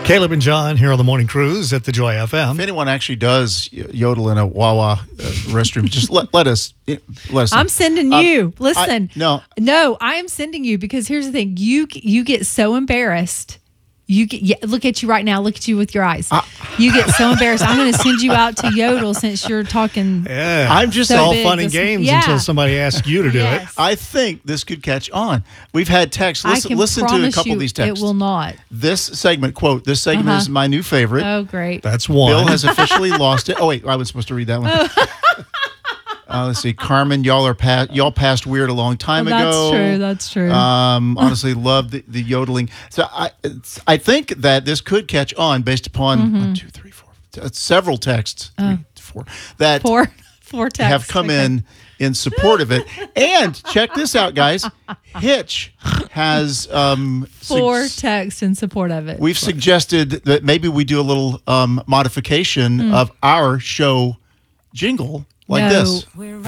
Caleb and John here on the Morning Cruise at the Joy FM. If anyone actually does yodel in a Wawa restroom, just let us know. I'm sending you. Listen. No, I am sending you because here's the thing. You get so embarrassed. Look at you right now. Look at you with your eyes. You get so embarrassed. I'm going to send you out to yodel since you're talking. Yeah, I'm just all big fun and games until somebody asks you to do it. I think this could catch on. We've had texts. Listen to a couple of these texts. It will not. This segment, quote, this segment is my new favorite. Oh, great. That's one. Bill has officially lost it. Oh, wait, I was supposed to read that one. Let's see, Carmen, y'all passed weird a long time ago. That's true. Honestly, love the yodeling. So I think that this could catch on based upon 1, 2, 3, 4, several texts. 3, 4 that four texts have come in support of it. And check this out, guys. Hitch has 4 texts in support of it. We've suggested that maybe we do a little modification of our show jingle like this.